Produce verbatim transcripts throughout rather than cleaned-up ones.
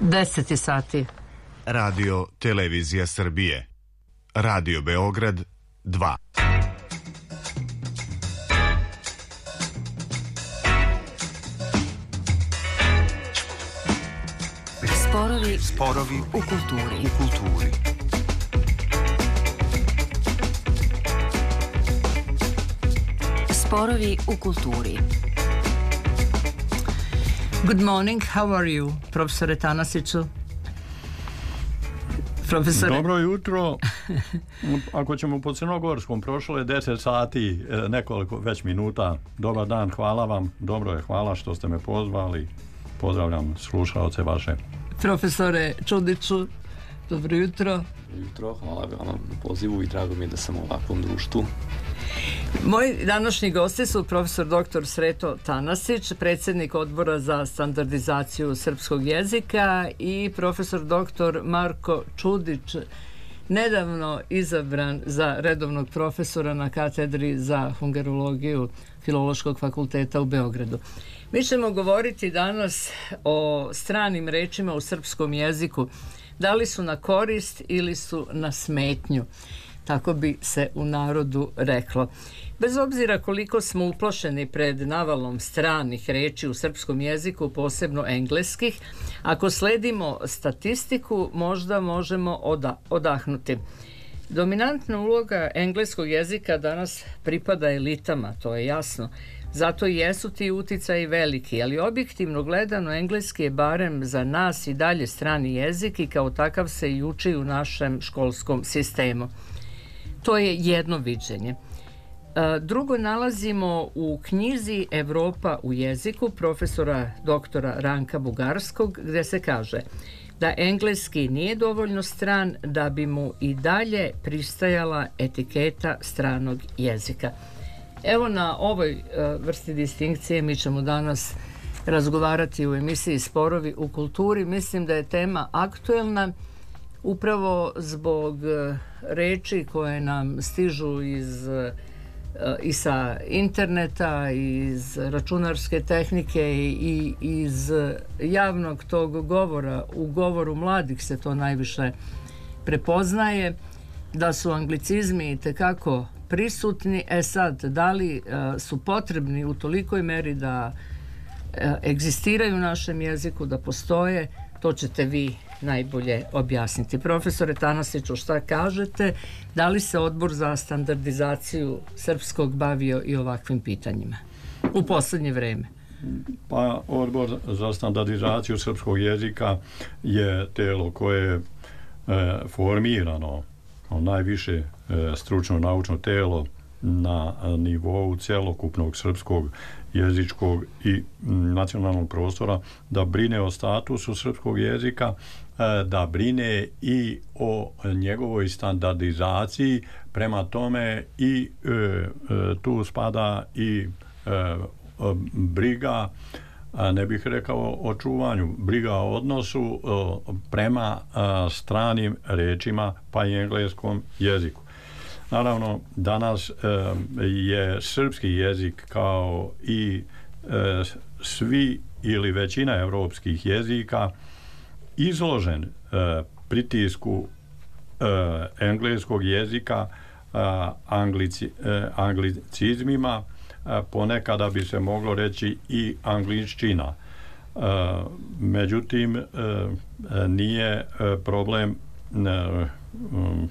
deset sati. Radio Televizija Srbije. Radio Beograd dva. Sporovi, Sporovi u kulturi. u kulturi. Sporovi u kulturi. Good morning, how are you, profesore Tanasiću? Profesore... Dobro jutro. Ako ćemo po crnogorskom, prošlo je deset sati, nekoliko već minuta. Dobar dan, hvala vam. Dobro je, hvala što ste me pozvali. Pozdravljam slušaoce vaše. Profesore Čudiću, dobro jutro. Jutro, hvala vam na pozivu i drago mi je da sam u ovakvom društvu. Moji današnji gosti su profesor doktor Sreto Tanasić, predsjednik odbora za standardizaciju srpskog jezika, i profesor doktor Marko Čudić, nedavno izabran za redovnog profesora na katedri za hungarologiju Filološkog fakulteta u Beogradu. Mi ćemo govoriti danas o stranim rečima u srpskom jeziku. Da li su na korist ili su na smetnju? Tako bi se u narodu reklo. Bez obzira koliko smo uplašeni pred navalom stranih reči u srpskom jeziku, posebno engleskih, ako sledimo statistiku, možda možemo oda, odahnuti. Dominantna uloga engleskog jezika danas pripada elitama, to je jasno. Zato i jesu ti uticaji veliki, ali objektivno gledano engleski je barem za nas i dalje strani jezik i kao takav se i uči u našem školskom sistemu. To je jedno viđenje. Drugo nalazimo u knjizi Evropa u jeziku profesora doktora Ranka Bugarskog, gdje se kaže da engleski nije dovoljno stran da bi mu i dalje pristajala etiketa stranog jezika. Evo, na ovoj vrsti distinkcije mi ćemo danas razgovarati u emisiji Sporovi u kulturi. Mislim da je tema aktuelna upravo zbog reči koje nam stižu iz i sa interneta, iz računarske tehnike i iz javnog tog govora. U govoru mladih se to najviše prepoznaje, da su anglicizmi itekako prisutni. E sad, da li su potrebni u tolikoj meri da egzistiraju u našem jeziku, da postoje, to ćete vi najbolje objasniti. Profesore Tanasiću, šta kažete? Da li se odbor za standardizaciju srpskog bavio i ovakvim pitanjima u posljednje vreme? Pa, odbor za standardizaciju srpskog jezika je telo koje je e, formirano kao najviše e, stručno naučno telo na nivou cjelokupnog srpskog jezičkog i nacionalnog prostora, da brine o statusu srpskog jezika, da brine i o njegovoj standardizaciji. Prema tome i e, e, tu spada i e, briga, ne bih rekao o čuvanju, briga o odnosu e, prema a, stranim rečima, pa i engleskom jeziku. Naravno, danas e, je srpski jezik kao i e, svi ili većina evropskih jezika izložen e, pritisku e, engleskog jezika, e, anglici, e, anglicizmima, e, ponekada bi se moglo reći i angličtina. E, međutim, e, nije e, problem e, um,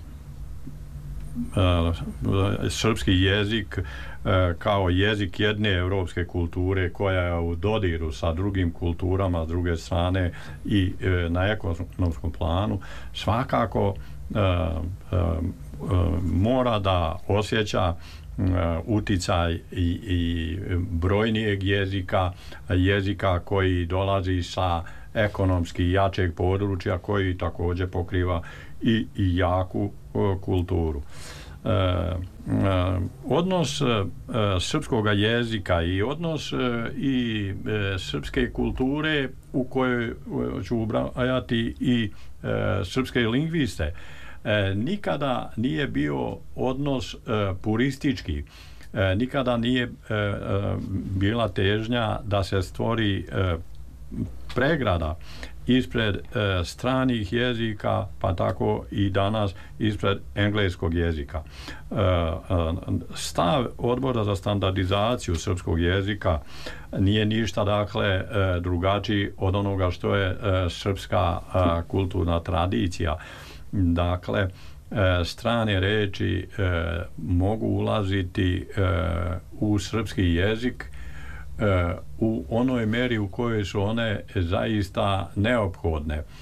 Uh, srpski jezik uh, kao jezik jedne evropske kulture koja je u dodiru sa drugim kulturama s druge strane i uh, na ekonomskom planu svakako uh, uh, uh, mora da osjeća uh, uticaj i, i brojnijeg jezika, jezika koji dolazi sa ekonomski jačeg područja, koji također pokriva i, i jaku uh, kulturu. Uh, uh, odnos uh, srpskog jezika i odnos uh, i uh, srpske kulture u kojoj uh, ću ubrajati i uh, srpske lingviste uh, nikada nije bio odnos uh, puristički. Uh, nikada nije uh, uh, bila težnja da se stvori uh, pregrada ispred e, stranih jezika, pa tako i danas ispred engleskog jezika. E, stav Odbora za standardizaciju srpskog jezika nije ništa, dakle, e, drugačiji od onoga što je e, srpska e, kulturna tradicija. Dakle, e, strane reči e, mogu ulaziti e, u srpski jezik e, u onoj meri u kojoj su one zaista neophodne, e,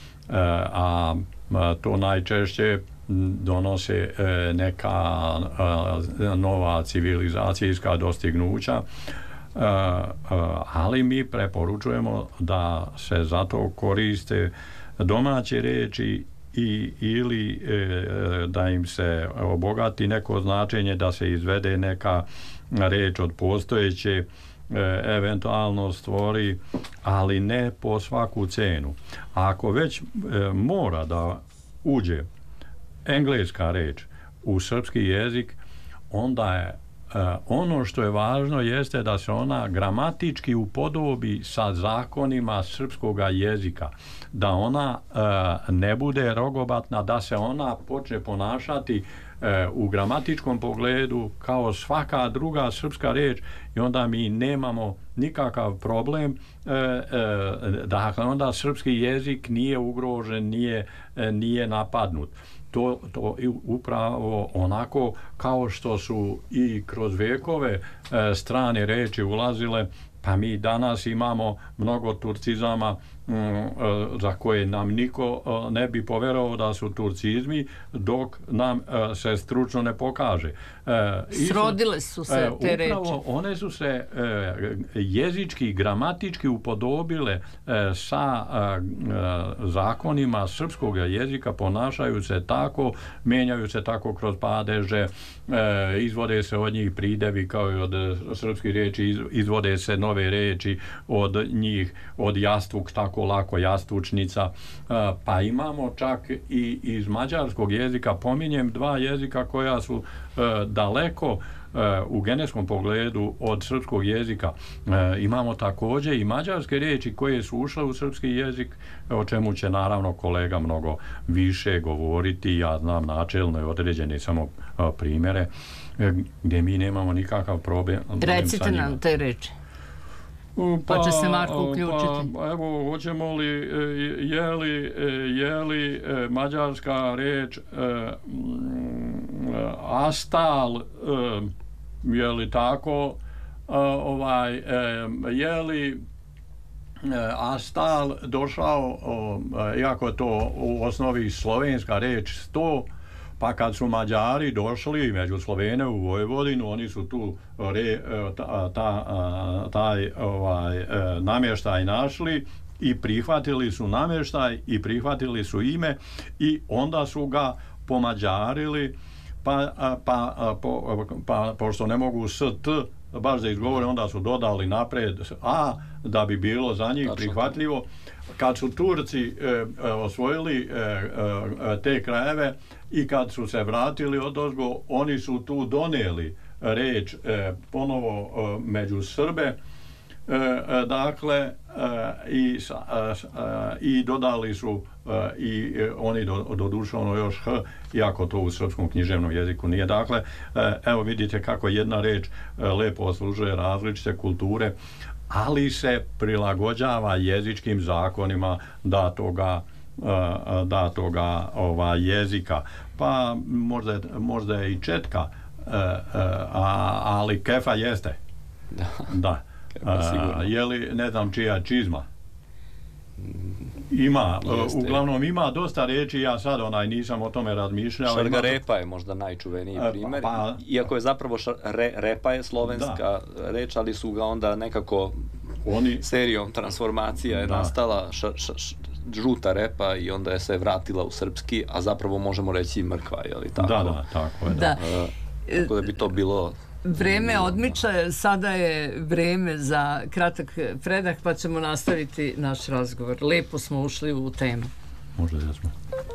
a, a to najčešće donose e, neka a, nova civilizacijska dostignuća, e, a, ali mi preporučujemo da se zato koriste domaće reči i ili e, da im se obogati neko značenje, da se izvede neka reč od postojeće, e, eventualno stvori, ali ne po svaku cenu. A ako već e, mora da uđe engleska reč u srpski jezik, onda je Uh, ono što je važno jeste da se ona gramatički upodobi sa zakonima srpskog jezika, da ona uh, ne bude rogobatna, da se ona počne ponašati uh, u gramatičkom pogledu kao svaka druga srpska reč i onda mi nemamo nikakav problem, uh, uh, dakle onda srpski jezik nije ugrožen, nije, uh, nije napadnut. To, to upravo onako kao što su i kroz vekove e, strane reči ulazile, pa mi danas imamo mnogo turcizama m, e, za koje nam niko e, ne bi poverovao da su turcizmi dok nam e, se stručno ne pokaže. E, Srodile su se e, te reči. Upravo one su se e, jezički, gramatički upodobile e, sa e, zakonima srpskog jezika, ponašaju se tako, menjaju se tako kroz padeže, e, izvode se od njih pridevi kao i od srpskih riječi, iz, izvode se nove reči od njih, od jastvuk, tako lako jastučnica, e, pa imamo čak i iz mađarskog jezika, pominjem dva jezika koja su e, daleko u genetskom pogledu od srpskog jezika. E, imamo također i mađarske riječi koje su ušle u srpski jezik, o čemu će naravno kolega mnogo više govoriti. Ja znam načelno i određene samo a, primjere e, gdje mi nemamo nikakav problem. Recite nam te reči. Pa, pa će se Marko uključiti. Pa, evo, hoćemo li, je li, je li mađarska reč e, astal, e, je li tako, e, ovaj, e, je li e, astal došao, o, iako je to u osnovi slovenska reč sto, pa kad su Mađari došli među Slovene u Vojvodinu, oni su tu re, ta, ta, taj ovaj, namještaj našli i prihvatili su namještaj i prihvatili su ime i onda su ga pomađarili, pa, pa, po, pa pošto ne mogu s t baš da izgovore, onda su dodali napred a da bi bilo za njih prihvatljivo. Kad su Turci e, osvojili e, e, te krajeve i kad su se vratili odozgo, oni su tu donijeli reč e, ponovo e, među Srbe, e, e, dakle e, i, e, i dodali su e, i e, oni do, doduše ono još h, iako to u srpskom književnom jeziku nije. Dakle, e, evo vidite kako jedna reč e, lepo oslužuje različite kulture, ali se prilagođava jezičkim zakonima datoga, datoga ova, jezika. Pa možda, možda je i četka, a, ali kefa jeste. Da. Da. A, je li, ne znam čija čizma? Ima, jeste. Uglavnom ima dosta riječi, ja sad onaj nisam o tome razmišljao. Šargarepa je možda najčuveniji primjer, pa, iako je zapravo šar, re, repa je slovenska da. reč, ali su ga onda nekako oni serijom transformacija je da. nastala š, š, š, žuta repa i onda je se vratila u srpski, a zapravo možemo reći mrkva, je li tako? Da, da, tako je. Da. Da. E, tako da bi to bilo... Vreme odmiča, sada je vreme za kratak predah, pa ćemo nastaviti naš razgovor. Lepo smo ušli u temu. Možda da smo.